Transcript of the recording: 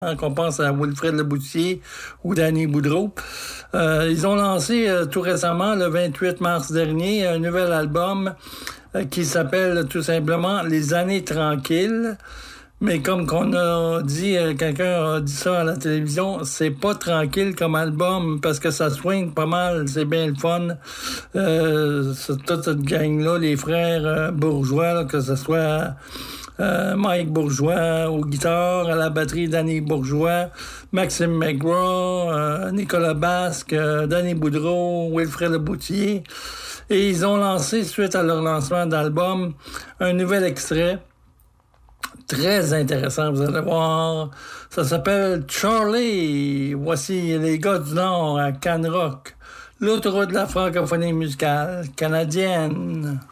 qu'on pense à Wilfred Leboutier ou Danny Boudreau. Ils ont lancé tout récemment, le 28 mars dernier, un nouvel album qui s'appelle tout simplement Les années tranquilles. Mais comme qu'on a dit, quelqu'un a dit ça à la télévision, c'est pas tranquille comme album parce que ça swing pas mal, c'est bien le fun. Toute cette gang-là, les frères Bourgeois, là, que ce soit Mike Bourgeois aux guitares, à la batterie Danny Bourgeois, Maxime McGraw, Nicolas Basque, Danny Boudreau, Wilfred Leboutier. Et ils ont lancé, suite à leur lancement d'album, un nouvel extrait très intéressant, vous allez voir. Ça s'appelle Charlie. Voici les gars du Nord à Canrock, l'autoroute de la francophonie musicale canadienne.